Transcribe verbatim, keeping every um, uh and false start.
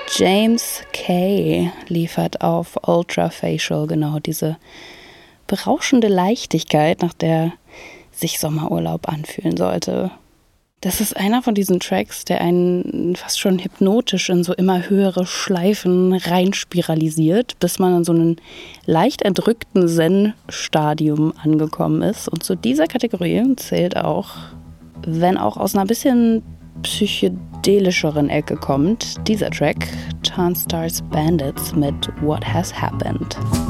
James Kay liefert auf Ultra Facial genau diese berauschende Leichtigkeit, nach der sich Sommerurlaub anfühlen sollte. Das ist einer von diesen Tracks, der einen fast schon hypnotisch in so immer höhere Schleifen reinspiralisiert, bis man in so einem leicht erdrückten Zen-Stadium angekommen ist. Und zu dieser Kategorie zählt auch, wenn auch aus einer bisschen psychedelischeren Ecke kommt, dieser Track, Chance Stars Bandits mit What Has Happened.